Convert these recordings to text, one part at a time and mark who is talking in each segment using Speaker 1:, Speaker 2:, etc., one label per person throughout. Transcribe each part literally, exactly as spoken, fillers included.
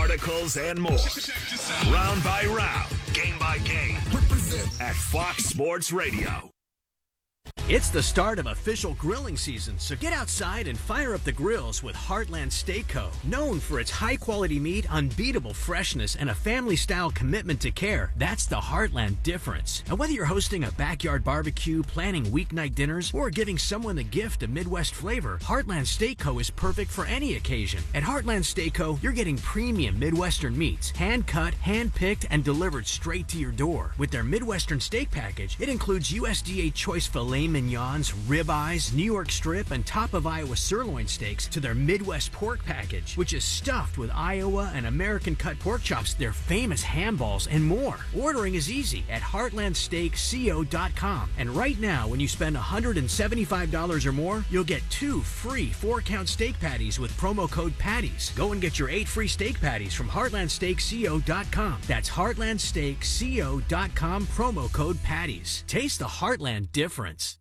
Speaker 1: hypotheticals, and more. Round by round, game by game. At Fox Sports Radio.
Speaker 2: It's the start of official grilling season, so get outside and fire up the grills with Heartland Steak Co. Known for its high-quality meat, unbeatable freshness, and a family-style commitment to care, that's the Heartland difference. And whether you're hosting a backyard barbecue, planning weeknight dinners, or giving someone the gift of Midwest flavor, Heartland Steak Co. is perfect for any occasion. At Heartland Steak Co., you're getting premium Midwestern meats, hand-cut, hand-picked, and delivered straight to your door. With their Midwestern steak package, it includes U S D A choice filet mignons, ribeyes, New York strip, and top of Iowa sirloin steaks to their Midwest pork package, which is stuffed with Iowa and American cut pork chops, their famous ham balls, and more. Ordering is easy at heartland steak co dot com. And right now, when you spend one hundred seventy-five dollars or more, you'll get two free four-count steak patties with promo code PATTIES. Go and get your eight free steak patties from heartland steak co dot com. That's heartland steak co dot com, promo code PATTIES. Taste the Heartland difference.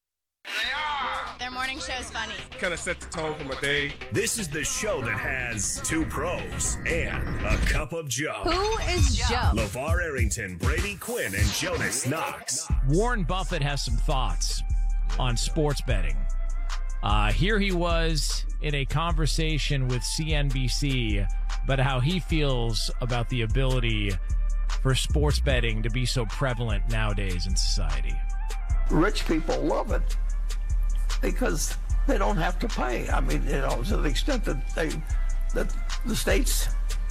Speaker 3: Their morning show is funny.
Speaker 4: Kind of set the tone for my day.
Speaker 1: This is the show that has two pros and a cup of Joe.
Speaker 3: Who is Joe?
Speaker 1: LeVar Arrington, Brady Quinn, and Jonas Knox.
Speaker 5: Warren Buffett has some thoughts on sports betting. Uh, here he was in a conversation with C N B C about how he feels about the ability for sports betting to be so prevalent nowadays in society.
Speaker 6: Rich people love it because they don't have to pay. I mean, you know, to the extent that they, that the states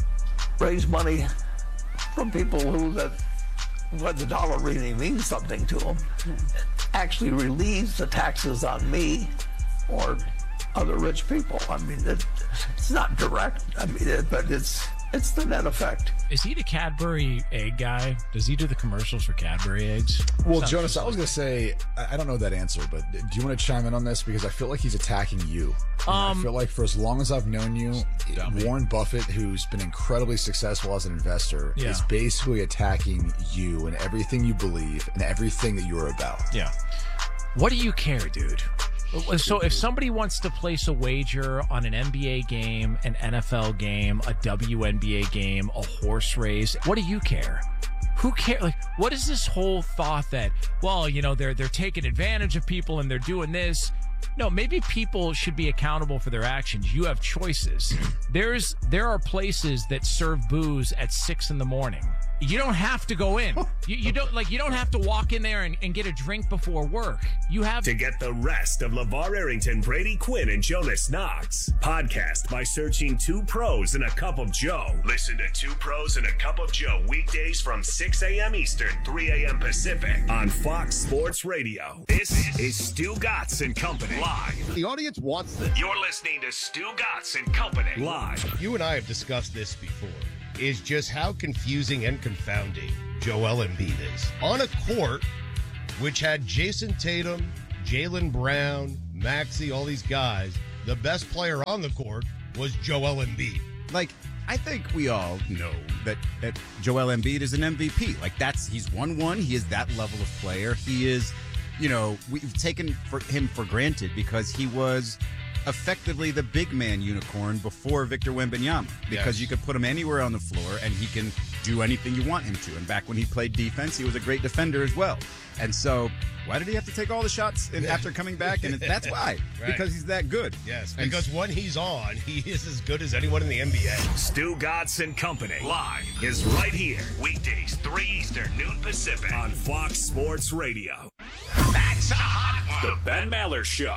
Speaker 6: raise money from people who that what the dollar really means something to them, actually relieves the taxes on me or other rich people. I mean, it, it's not direct. I mean, it, but it's it's the net effect.
Speaker 5: Is he the Cadbury egg guy? Does he do the commercials for Cadbury eggs?
Speaker 7: Well,
Speaker 5: Sounds
Speaker 7: Jonas, I was going to say, I don't know that answer, but do you want to chime in on this? Because I feel like he's attacking you. Um, I feel like for as long as I've known you, dummy. Warren Buffett, who's been incredibly successful as an investor, yeah. is basically attacking you and everything you believe and everything that you're about.
Speaker 5: Yeah. What do you care, dude? So if somebody wants to place a wager on an N B A game, an N F L game, a W N B A game, a horse race, what do you care? Who cares? Like, what is this whole thought that, well, you know, they're they're taking advantage of people and they're doing this? No, maybe people should be accountable for their actions. You have choices. There's there are places that serve booze at six in the morning. You don't have to go in. You, you don't like. You don't have to walk in there and, and get a drink before work. You have
Speaker 1: to get the rest of LeVar Arrington, Brady Quinn, and Jonas Knox podcast by searching Two Pros and a Cup of Joe. Listen to Two Pros and a Cup of Joe weekdays from six a.m. Eastern, three a.m. Pacific on Fox Sports Radio. This is Stu Gatz and Company live.
Speaker 8: The audience wants this.
Speaker 1: You're listening to Stu Gatz and Company live.
Speaker 8: You and I have discussed this before. Is just how confusing and confounding Joel Embiid is. On a court which had Jason Tatum, Jaylen Brown, Maxey, all these guys, the best player on the court was Joel Embiid.
Speaker 9: Like, I think we all know that, that Joel Embiid is an M V P. Like, that's he's won one. He is that level of player. He is, you know, we've taken for him for granted because he was effectively the big man unicorn before Victor Wembanyama, because yes. you could put him anywhere on the floor and he can do anything you want him to. And back when he played defense, he was a great defender as well. And so why did he have to take all the shots in, after coming back? And that's why, right. because he's that good.
Speaker 8: Yes, because and, when he's on, he is as good as anyone in the N B A.
Speaker 1: Stu Gatz and Company live is right here, weekdays, three Eastern, noon Pacific on Fox Sports Radio. That's a hot one. The Ben Maller Show.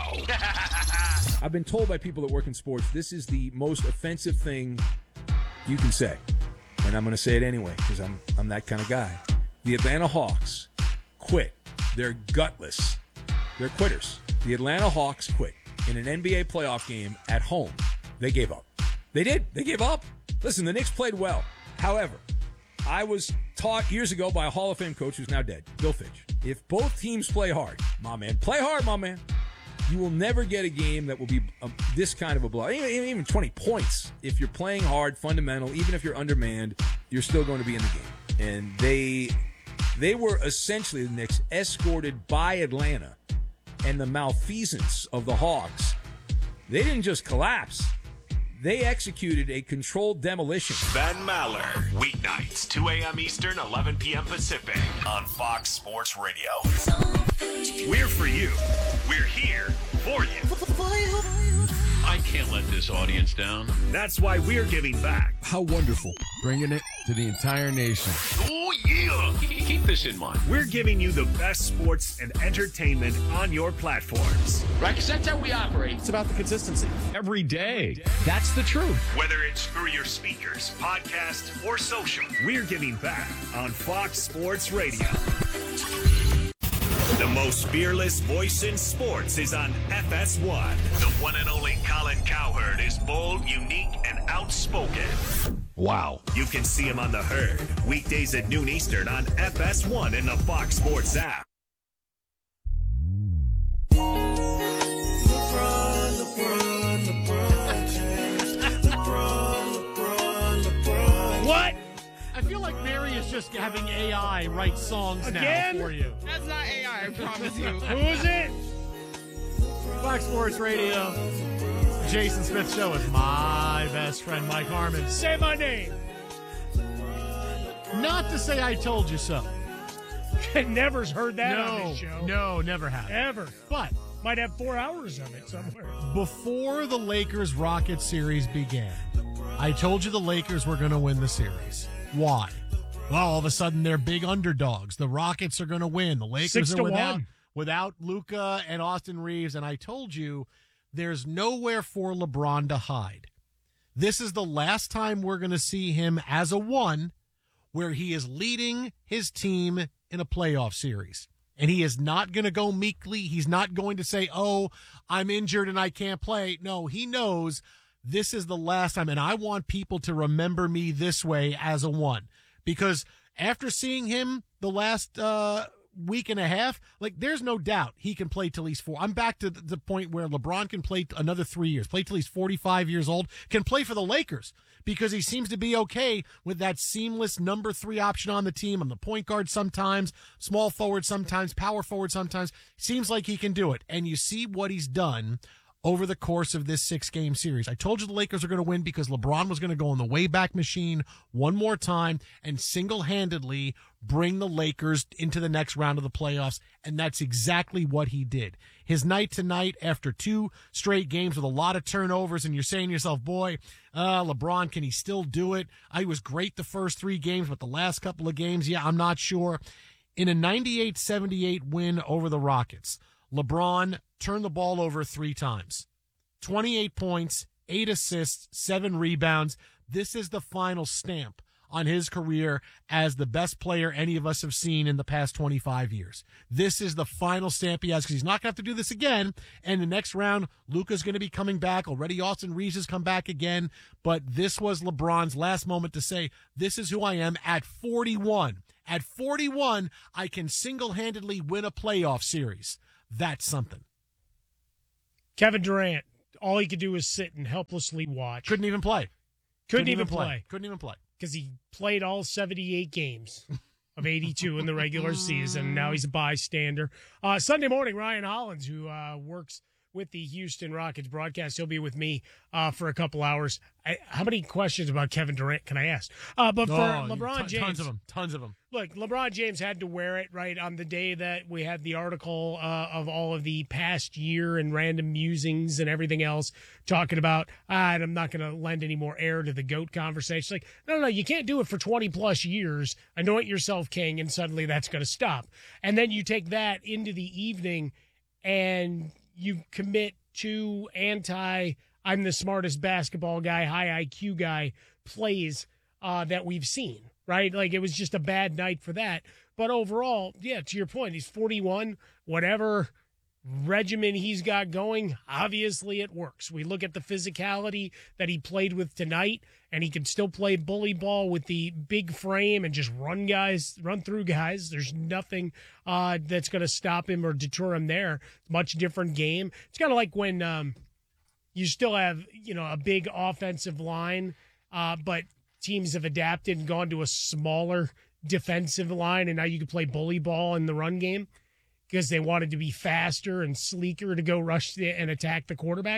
Speaker 10: I've been told by people that work in sports, this is the most offensive thing you can say. And I'm going to say it anyway, because I'm I'm that kind of guy. The Atlanta Hawks quit. They're gutless. They're quitters. The Atlanta Hawks quit in an N B A playoff game at home. They gave up. They did. They gave up. Listen, the Knicks played well. However, I was taught years ago by a Hall of Fame coach who's now dead, Bill Fitch. If both teams play hard, my man, play hard, my man, you will never get a game that will be a, this kind of a blowout. Even, even twenty points. If you're playing hard, fundamental, even if you're undermanned, you're still going to be in the game. And they they were essentially, the Knicks, escorted by Atlanta and the malfeasance of the Hawks. They didn't just collapse. They executed a controlled demolition.
Speaker 1: Ben Maller, weeknights, two a.m. Eastern, eleven p.m. Pacific, on Fox Sports Radio. We're for you. We're here for you.
Speaker 11: I can't let this audience down.
Speaker 1: That's why we're giving back.
Speaker 12: How wonderful. Bringing it to the entire nation.
Speaker 11: Oh, yeah. Keep this in mind.
Speaker 1: We're giving you the best sports and entertainment on your platforms.
Speaker 11: Right, because that's how we operate.
Speaker 12: It's about the consistency.
Speaker 11: Every day. That's the truth.
Speaker 1: Whether it's through your speakers, podcast, or social, we're giving back on Fox Sports Radio. The most fearless voice in sports is on F S one. The one and only Colin Cowherd is bold, unique, and outspoken.
Speaker 11: Wow.
Speaker 1: You can see him on The Herd, weekdays at noon Eastern on F S one and the Fox Sports app. LeBron, LeBron, LeBron James. LeBron, LeBron, LeBron.
Speaker 13: What? I feel like Mary is just having A I write songs
Speaker 4: Again?
Speaker 13: now for you.
Speaker 4: That's not A I, I promise you.
Speaker 13: Who is it? Fox Sports Radio. Jason Smith Show with my best friend, Mike Harmon. Say my name. Not to say I told you so.
Speaker 14: Never's heard that
Speaker 13: no,
Speaker 14: on this show.
Speaker 13: No, never have.
Speaker 14: Ever.
Speaker 13: But
Speaker 14: might have four hours of it somewhere.
Speaker 13: Before the Lakers-Rockets series began, I told you the Lakers were going to win the series. Why? Well, all of a sudden they're big underdogs. The Rockets are going to win. The Lakers
Speaker 14: Six
Speaker 13: are
Speaker 14: to
Speaker 13: without
Speaker 14: one.
Speaker 13: without Luka and Austin Reeves, and I told you there's nowhere for LeBron to hide. This is the last time we're going to see him as a one where he is leading his team in a playoff series. And he is not going to go meekly. He's not going to say, oh, I'm injured and I can't play. No, he knows this is the last time, and I want people to remember me this way as a one. Because after seeing him the last uh, week and a half, like, there's no doubt he can play till he's four. I'm back to the point where LeBron can play another three years, play till he's forty-five years old, can play for the Lakers because he seems to be okay with that seamless number three option on the team. On the point guard sometimes, small forward sometimes, power forward sometimes. Seems like he can do it. And you see what he's done over the course of this six-game series. I told you the Lakers are going to win because LeBron was going to go in the Wayback Machine one more time and single-handedly bring the Lakers into the next round of the playoffs, and that's exactly what he did. His night tonight, after two straight games with a lot of turnovers, and you're saying to yourself, boy, uh, LeBron, can he still do it? I was great the first three games, but the last couple of games, yeah, I'm not sure. In a ninety-eight seventy-eight win over the Rockets, LeBron turned the ball over three times. twenty-eight points, eight assists, seven rebounds. This is the final stamp on his career as the best player any of us have seen in the past twenty-five years. This is the final stamp he has because he's not going to have to do this again. And the next round, Luka's going to be coming back. Already Austin Reeves has come back again. But this was LeBron's last moment to say, this is who I am at forty-one. At forty-one, I can single-handedly win a playoff series. That's something.
Speaker 14: Kevin Durant, all he could do was sit and helplessly watch.
Speaker 13: Couldn't even play.
Speaker 14: Couldn't, Couldn't even play. play.
Speaker 13: Couldn't even play.
Speaker 14: Because he played all seventy-eight games of eighty-two in the regular season. Now he's a bystander. Uh, Sunday morning, Ryan Hollins, who uh, works with the Houston Rockets broadcast, he'll be with me uh, for a couple hours. I, how many questions about Kevin Durant can I ask? Uh, but for
Speaker 13: oh,
Speaker 14: LeBron
Speaker 13: t-
Speaker 14: James.
Speaker 13: Tons of them. Tons of them.
Speaker 14: Look, LeBron James had to wear it, right, on the day that we had the article uh, of all of the past year and random musings and everything else talking about, ah, I'm not going to lend any more air to the GOAT conversation. Like, no, no, you can't do it for twenty-plus years, anoint yourself king, and suddenly that's going to stop. And then you take that into the evening and you commit to anti, I'm the smartest basketball guy, high I Q guy plays uh, that we've seen. Right? Like, it was just a bad night for that. But overall, yeah, to your point, he's forty-one. Whatever regimen he's got going, obviously it works. We look at the physicality that he played with tonight, and he can still play bully ball with the big frame and just run guys, run through guys. There's nothing uh, that's going to stop him or deter him there. Much different game. It's kind of like when um, you still have, you know, a big offensive line, uh, but teams have adapted and gone to a smaller defensive line, and now you can play bully ball in the run game because they wanted to be faster and sleeker to go rush and attack the quarterback.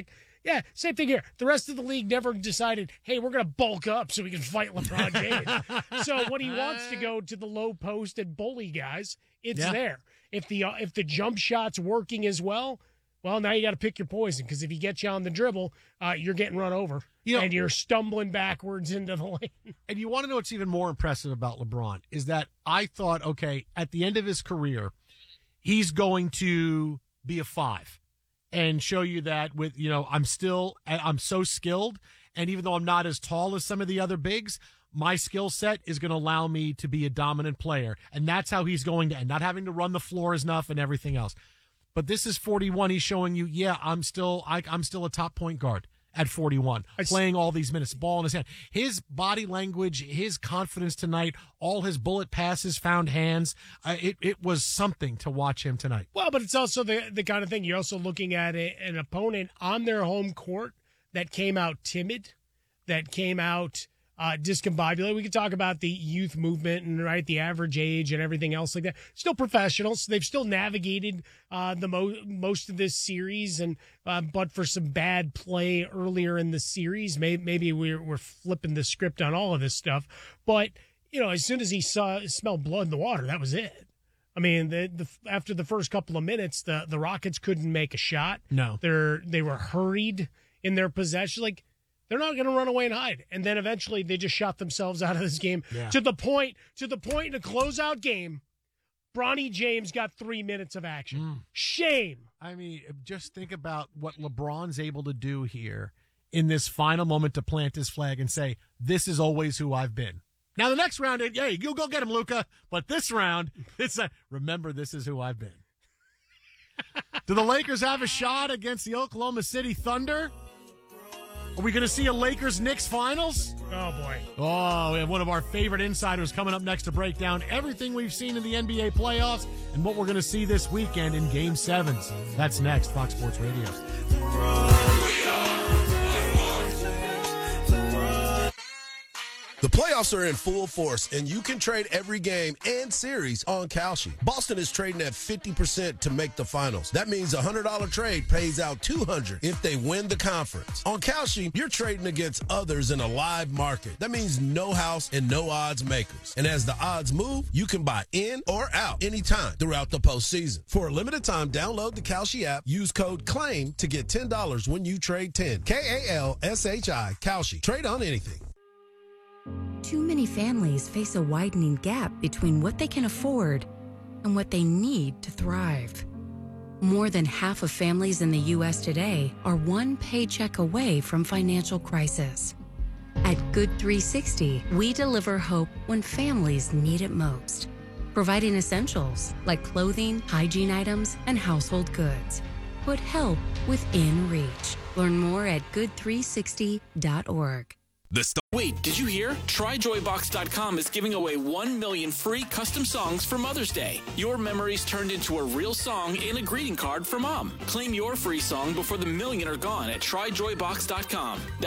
Speaker 14: Yeah, same thing here. The rest of the league never decided, hey, we're going to bulk up so we can fight LeBron James. So when he wants to go to the low post and bully guys, it's
Speaker 13: Yeah.
Speaker 14: there. If the uh, if the jump shot's working as well, well, now you got to pick your poison, because if he gets you on the dribble, uh, you're getting run over,
Speaker 13: You know-
Speaker 14: and you're stumbling backwards into the lane.
Speaker 13: And you want to know what's even more impressive about LeBron is that I thought, okay, at the end of his career, he's going to be a five and show you that with, you know, I'm still, I'm so skilled. And even though I'm not as tall as some of the other bigs, my skill set is going to allow me to be a dominant player. And that's how he's going to end, not having to run the floor enough and everything else. But this is forty-one. He's showing you, yeah, I'm still, I, I'm still a top point guard at forty-one, playing all these minutes, ball in his hand. His body language, his confidence tonight, all his bullet passes found hands. Uh, it, it was something to watch him tonight.
Speaker 14: Well, but it's also the the kind of thing, you're also looking at a, an opponent on their home court that came out timid, that came out uh, discombobulated. We could talk about the youth movement and right the average age and everything else like that. Still professionals. They've still navigated uh, the mo- most of this series, and uh, but for some bad play earlier in the series, maybe, maybe we're we're flipping the script on all of this stuff. But you know, as soon as he saw smelled blood in the water, that was it. I mean, the, the after the first couple of minutes, the the Rockets couldn't make a shot.
Speaker 13: No,
Speaker 14: they're they were hurried in their possession. Like, they're not going to run away and hide. And then eventually they just shot themselves out of this game
Speaker 13: Yeah.
Speaker 14: to the point, to the point in a closeout game, Bronny James got three minutes of action.
Speaker 13: Mm.
Speaker 14: Shame.
Speaker 13: I mean, just think about what LeBron's able to do here in this final moment to plant his flag and say, this is always who I've been. Now, the next round, yeah, you go get him, Luka. But this round, it's a, remember, this is who I've been. Do the Lakers have a shot against the Oklahoma City Thunder? Are we going to see a Lakers-Knicks finals?
Speaker 14: Oh, boy.
Speaker 13: Oh, we have one of our favorite insiders coming up next to break down everything we've seen in the N B A playoffs and what we're going to see this weekend in Game sevens. That's next, Fox Sports Radio.
Speaker 15: The playoffs are in full force, and you can trade every game and series on Kalshi. Boston is trading at fifty percent to make the finals. That means a one hundred dollars trade pays out two hundred dollars if they win the conference. On Kalshi, you're trading against others in a live market. That means no house and no odds makers. And as the odds move, you can buy in or out anytime throughout the postseason. For a limited time, download the Kalshi app, use code CLAIM to get ten dollars when you trade ten. K A L S H I, Kalshi. Trade on anything.
Speaker 16: Too many families face a widening gap between what they can afford and what they need to thrive. More than half of families in the U S today are one paycheck away from financial crisis. At Good three sixty, we deliver hope when families need it most, providing essentials like clothing, hygiene items, and household goods. Put help within reach. Learn more at good three sixty dot org.
Speaker 17: The st- Wait, did you hear? Try Joy Box dot com is giving away one million free custom songs for Mother's Day. Your memories turned into a real song and a greeting card for Mom. Claim your free song before the million are gone at Try Joy Box dot com.